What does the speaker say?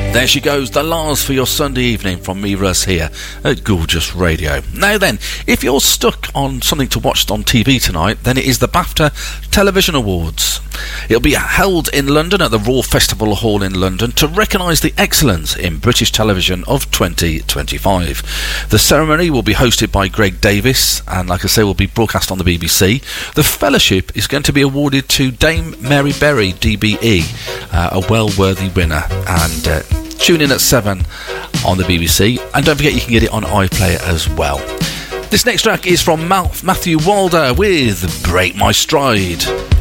There she goes, the last for your Sunday evening from me, Russ, here at Gorgeous Radio. Now then, if you're stuck on something to watch on TV tonight, then it is the BAFTA Television Awards. It'll be held in London at the Royal Festival Hall in London to recognise the excellence in British television of 2025. The ceremony will be hosted by Greg Davis and, like I say, will be broadcast on the BBC. The fellowship is going to be awarded to Dame Mary Berry, DBE, a well-worthy winner, and tune in at 7 on the BBC, and don't forget you can get it on iPlayer as well. This next track is from Matthew Wilder with Break My Stride.